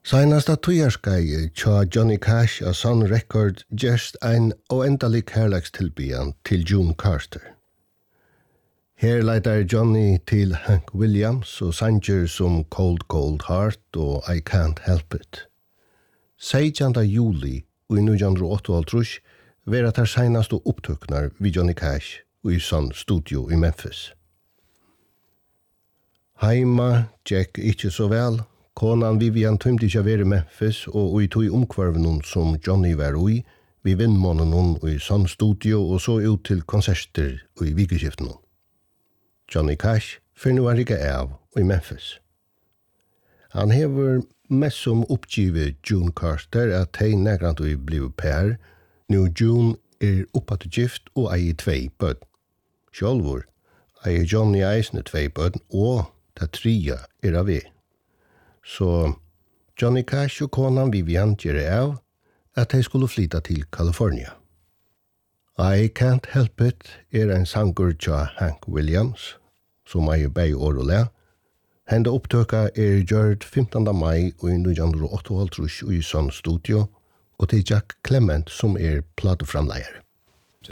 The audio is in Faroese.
Senasta tøyarskeie tja Johnny Cash og Sun Record gerst ein oendalig kærlekstilbyan til June Carter. Her leitar Johnny til Hank Williams og sanger som Cold Cold Heart og I Can't Help It. 16. juli i 1988 vera tar senaste opptøknar vi Johnny Cash i Sun Studio i Memphis. Heima Jack ikkje så vel. Konan Vivian tømte ikke være i Memphis, og i tog omkvarven som Johnny var i, vi vindmånen i Sun Studio og så ut til konserter i vikeskiften. Johnny Cash for nu er ikke av i Memphis. Han hever mest som oppgivet June Carter at hei negrant og bliv per. Nu June oppatt gift og eier 2 bød. Sjálvur eier Johnny eisne 2 bød, og det 3 av vi. Så Johnny Cash og konan Vivian gjør av at de skulle flytta til California. I Can't Help It en sanger tja Hank Williams, som eier bei år og le. Henda opptøka gjørt 15. mai i 1988 i Sun Studio, og til Jack Clement som plateframleier.